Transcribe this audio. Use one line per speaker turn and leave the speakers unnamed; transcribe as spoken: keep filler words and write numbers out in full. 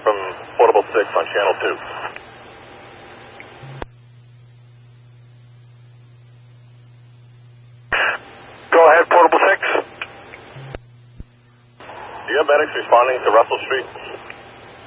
from Portable six on Channel two.
Go ahead, Portable six.
Do you have medics responding to Russell Street?